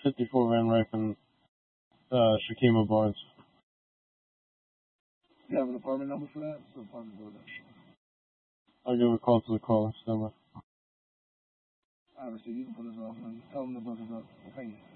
54 Van Rife and Shakima Barnes. You have an apartment number for that? It's the apartment door. I'll give a call to the caller. Stand by. Obviously, you can put this off and tell them the book is up. Thank you.